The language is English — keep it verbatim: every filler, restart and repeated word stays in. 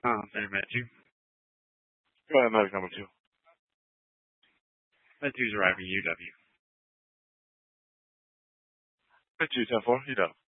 Uh, there, met you. Go ahead, medic number two. Med two's arriving U W. Med two, ten four, you know.